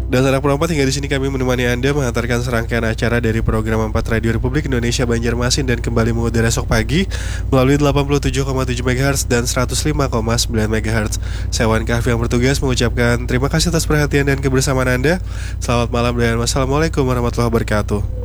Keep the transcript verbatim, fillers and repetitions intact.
Dan anak perempat, hingga di sini kami menemani Anda mengantarkan serangkaian acara dari program empat Radio Republik Indonesia Banjarmasin dan kembali mengudara esok pagi melalui delapan puluh tujuh koma tujuh megahertz dan seratus lima koma sembilan megahertz. Saya Wan Kahfi yang bertugas mengucapkan terima kasih atas perhatian dan kebersamaan Anda. Selamat malam dan wassalamualaikum warahmatullahi wabarakatuh.